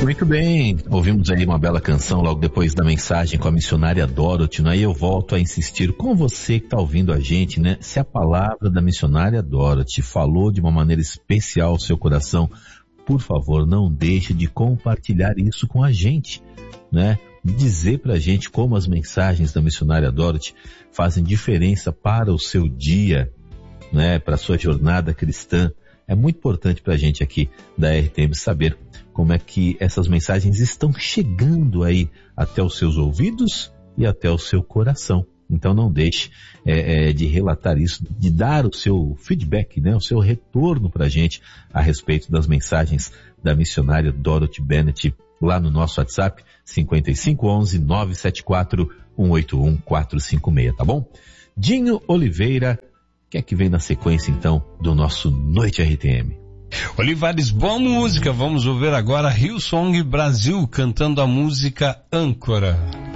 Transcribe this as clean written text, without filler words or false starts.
Muito bem, ouvimos aí uma bela canção logo depois da mensagem com a missionária Dorothy, né? E eu volto a insistir com você que está ouvindo a gente, né? Se a palavra da missionária Dorothy falou de uma maneira especial ao seu coração, por favor, não deixe de compartilhar isso com a gente, né? Dizer pra gente como as mensagens da missionária Dorothy fazem diferença para o seu dia, né? Para a sua jornada cristã. É muito importante pra gente aqui da RTM saber como é que essas mensagens estão chegando aí até os seus ouvidos e até o seu coração. Então não deixe de relatar isso, de dar o seu feedback, né, o seu retorno pra gente a respeito das mensagens da missionária Dorothy Bennett lá no nosso WhatsApp 5511-974-181-456, tá bom? Dinho Oliveira, o que é que vem na sequência então do nosso Noite RTM? Olivares, boa música. Vamos ouvir agora Hillsong Brasil cantando a música Âncora.